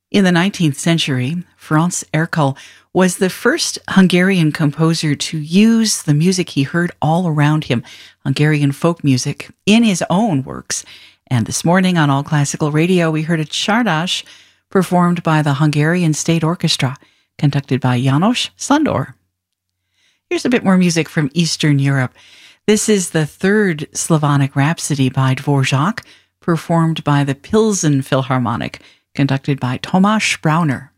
In the 19th century, Franz Erkel was the first Hungarian composer to use the music he heard all around him, Hungarian folk music, in his own works. And this morning on All Classical Radio, we heard a Csárdás performed by the Hungarian State Orchestra, conducted by János Sándor. Here's a bit more music from Eastern Europe. This is the third Slavonic Rhapsody by Dvorak, performed by the Pilsen Philharmonic, conducted by Tomáš Brauner.